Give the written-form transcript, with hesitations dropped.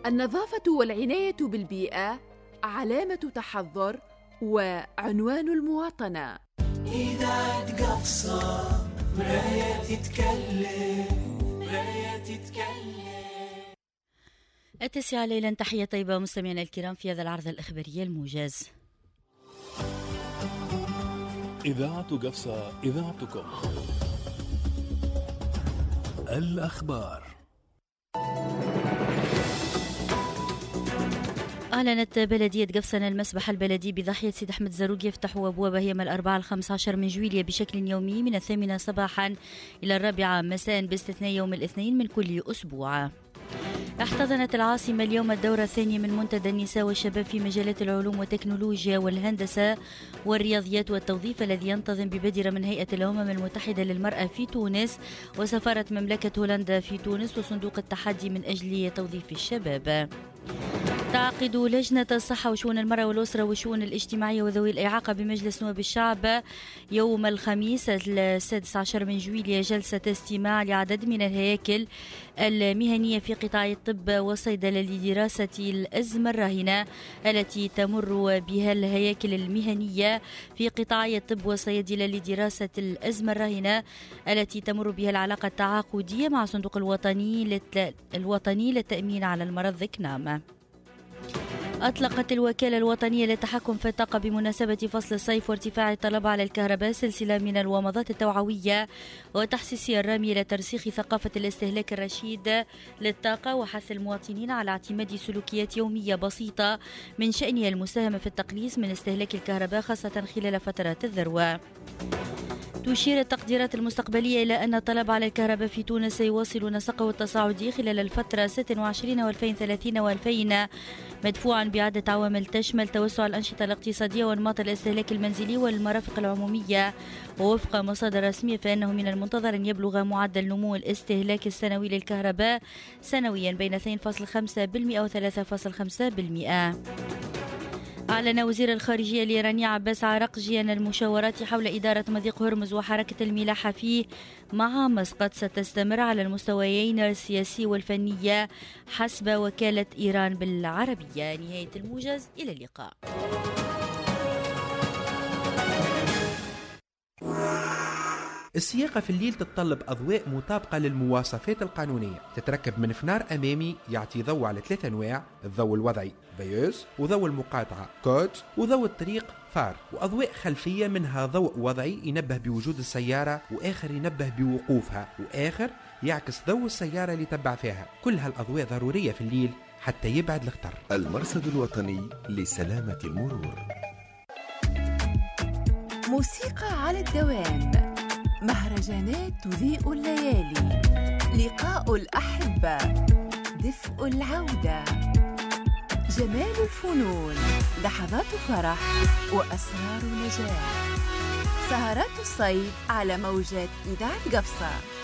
النظافة والعناية بالبيئة علامة تحضر وعنوان المواطنة. إذاعة قفصة مراية تتكلم. 9 ليلا. تحية طيبة مستمعينا الكرام في هذا العرض الإخباري الموجز. إذاعة قفصة، إذاعتكم. الأخبار. أعلنت بلدية قفصة المسبح البلدي بضاحية سيد أحمد زروق يفتح أبوابه يوم الأربعاء 15 من جويلية بشكل يومي من 8 صباحا إلى 4 مساء باستثناء يوم الاثنين من كل أسبوع. احتضنت العاصمة اليوم الدورة الثانية من منتدى النساء والشباب في مجالات العلوم والتكنولوجيا والهندسة والرياضيات والتوظيف الذي ينتظم ببادرة من هيئة الأمم المتحدة للمرأة في تونس وسفارة مملكة هولندا في تونس وصندوق التحدي من أجل توظيف الشباب. تعقد لجنة الصحة وشؤون المرأة والأسرة والشؤون الاجتماعية وذوي الإعاقة بمجلس نواب الشعب يوم الخميس 16 من جويلية جلسة استماع لعدد من الهياكل المهنية في قطاع الطب والصيدلة لدراسة الأزمة الراهنة التي تمر بها الهياكل المهنية في قطاع الطب والصيدلة لدراسة الأزمة الراهنة التي تمر بها العلاقة التعاقدية مع الصندوق الوطني للتأمين على المرض ذكنام. أطلقت الوكالة الوطنية للتحكم في الطاقة بمناسبة فصل الصيف وارتفاع الطلب على الكهرباء سلسلة من الومضات التوعوية وتحسيسية الرامية لترسيخ ثقافة الاستهلاك الرشيد للطاقة وحث المواطنين على اعتماد سلوكيات يومية بسيطة من شأنها المساهمة في التقليص من استهلاك الكهرباء خاصة خلال فترات الذروة. تشير التقديرات المستقبلية إلى أن الطلب على الكهرباء في تونس سيواصل نسقه التصاعدي خلال الفترة 26 و2030 و2000 مدفوعا بعدة عوامل تشمل توسع الأنشطة الاقتصادية وانماط الاستهلاك المنزلي والمرافق العمومية. ووفق مصادر رسمية فإنه من المنتظر أن يبلغ معدل نمو الاستهلاك السنوي للكهرباء سنويا بين 2.5% و 3.5%. أعلن وزير الخارجية الإيراني عباس عراقجي أن المشاورات حول إدارة مضيق هرمز وحركة الملاحة فيه مع مسقط ستستمر على المستويين السياسي والفنية حسب وكالة إيران بالعربية. نهاية الموجز، إلى اللقاء. السياقة في الليل تتطلب أضواء مطابقة للمواصفات القانونية، تتركب من فنار أمامي يعطي ضوء على 3 أنواع: الضوء الوضعي فيوز، وضوء المقاطعة كود، وضوء الطريق فار، وأضواء خلفية منها ضوء وضعي ينبه بوجود السيارة، وآخر ينبه بوقوفها، وآخر يعكس ضوء السيارة اللي تبع فيها. كل هالأضواء ضرورية في الليل حتى يبعد الخطر. المرصد الوطني لسلامة المرور. موسيقى على الدوام، مهرجانات تضيء الليالي، لقاء الأحبة، دفء العودة، جمال الفنون، لحظات فرح وأسرار نجاح. سهرات الصيف على موجات إذاعة قفصة.